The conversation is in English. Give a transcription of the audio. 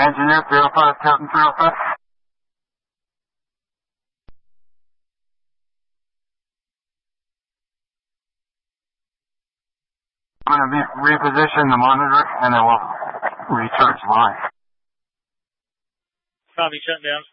Engineer 305, Captain 305. I'm going to reposition the monitor and then we'll recharge line. Copy, shut down.